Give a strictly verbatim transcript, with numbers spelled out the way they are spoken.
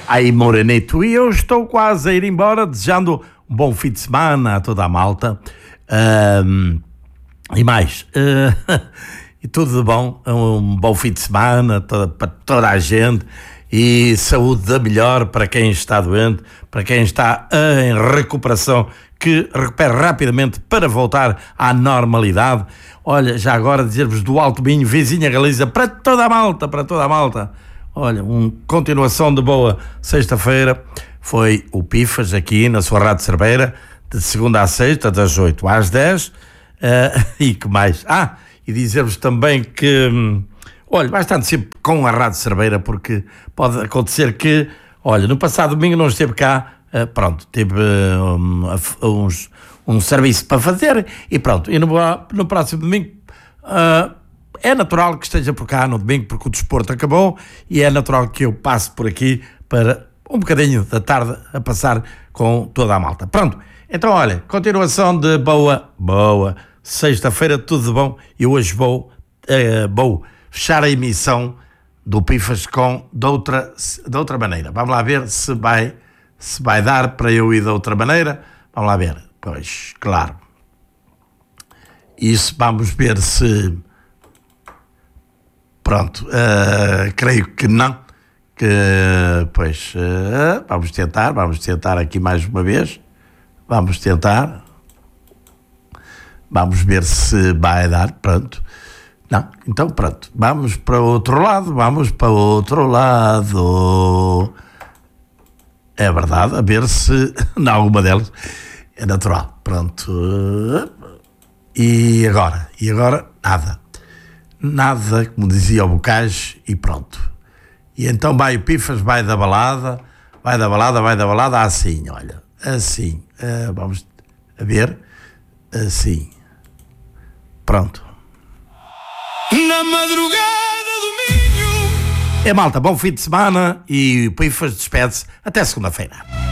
Aí, Morenito, e eu estou quase a ir embora, desejando um bom fim de semana a toda a malta. Um, e mais, uh, e tudo de bom, um bom fim de semana toda, para toda a gente, e saúde da melhor para quem está doente, para quem está em recuperação, que recupere rapidamente para voltar à normalidade. Olha, já agora dizer-vos do Alto Minho, vizinha Galiza, para toda a malta, para toda a malta. Olha, uma continuação de boa sexta-feira, foi o Pifas aqui na sua Rádio Cerveira, de segunda à sexta, das oito às dez, uh, e que mais? Ah, e dizer-vos também que, hum, olha, bastante sempre com a Rádio Cerveira, porque pode acontecer que, olha, no passado domingo não esteve cá, uh, pronto, teve um, uns, um serviço para fazer, e pronto, e no, no próximo domingo... Uh, É natural que esteja por cá no domingo, porque o desporto acabou, e é natural que eu passe por aqui para um bocadinho da tarde a passar com toda a malta. Pronto, então olha, continuação de boa, boa sexta-feira, tudo de bom, e hoje vou, uh, vou fechar a emissão do Pifas com de outra, de outra maneira. Vamos lá ver se vai, se vai dar para eu ir de outra maneira. Vamos lá ver, pois, claro. Isso, vamos ver se... Pronto, uh, creio que não, que, pois, uh, vamos tentar, vamos tentar aqui mais uma vez, vamos tentar, vamos ver se vai dar, pronto, não, então pronto, vamos para o outro lado, vamos para o outro lado, é verdade, a ver se, não, alguma delas é natural, pronto, e agora, e agora, nada. Nada, como dizia o Bocage, e pronto. E então vai o Pifas, vai da balada, vai da balada, vai da balada, assim, olha, assim, uh, vamos a ver, assim, pronto. Na madrugada do Minho. É malta, bom fim de semana, e o Pifas despede-se até segunda-feira.